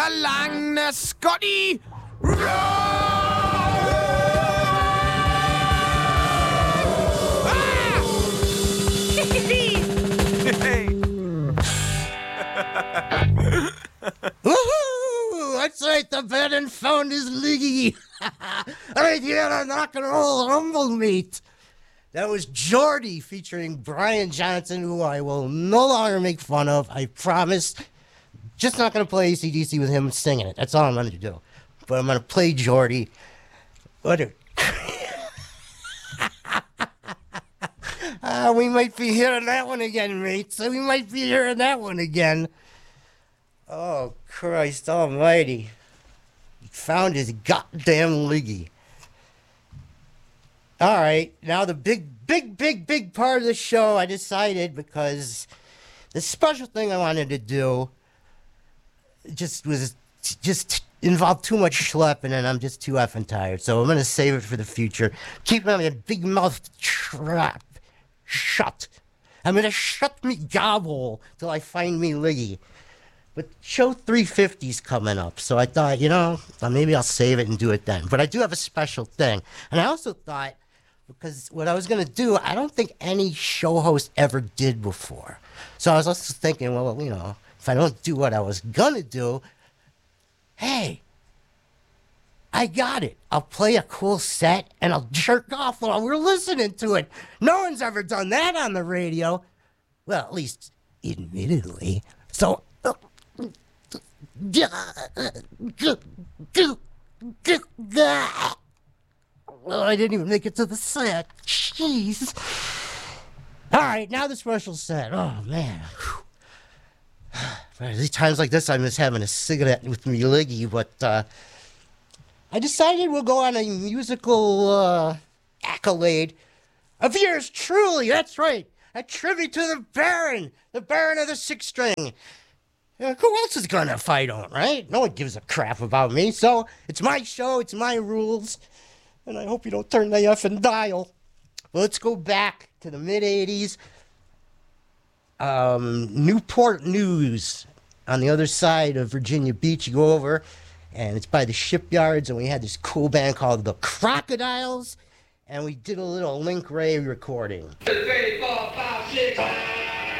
verlange Scotty Road! Woohoo! That's right, the band and found his liggy. Right here on Rock and Roll Rumble Meat. That was Geordie featuring Brian Johnson, who I will no longer make fun of, I promise. Just not going to play AC/DC with him singing it. That's all I'm going to do. But I'm going to play Geordie. What a... we might be hearing that one again, mate. So we might be hearing that one again. Oh, Christ almighty. He found his goddamn liggy. All right, now the big part of the show, I decided, because the special thing I wanted to do just involved too much schlepping, and I'm just too effing tired. So I'm going to save it for the future. Keep my big mouth trap shut. I'm going to shut me gobble till I find me liggy. But show 350's coming up, so I thought, maybe I'll save it and do it then. But I do have a special thing. And I also thought, because what I was going to do, I don't think any show host ever did before. So I was also thinking, well, if I don't do what I was going to do, hey, I got it. I'll play a cool set and I'll jerk off while we're listening to it. No one's ever done that on the radio. Well, at least admittedly. So... Oh, I didn't even make it to the set. Jeez. All right, now the special set. Oh, man. These times like this, I miss having a cigarette with me liggy, but I decided we'll go on a musical accolade of yours truly. That's right. A tribute to the Baron of the Sixth String. Who else is going to fight on, right? No one gives a crap about me, so it's my show, it's my rules. And I hope you don't turn the effing dial. Well, let's go back to the mid-'80s. Newport News on the other side of Virginia Beach. You go over, and it's by the shipyards, and we had this cool band called the Crocodiles, and we did a little Link Ray recording. 2, 3, 4, 5, 6.